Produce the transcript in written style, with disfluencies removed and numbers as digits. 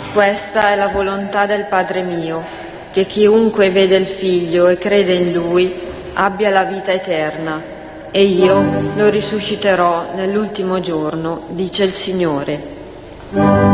Questa è la volontà del Padre mio, che chiunque vede il Figlio e crede in Lui abbia la vita eterna, e io lo risusciterò nell'ultimo giorno, dice il Signore.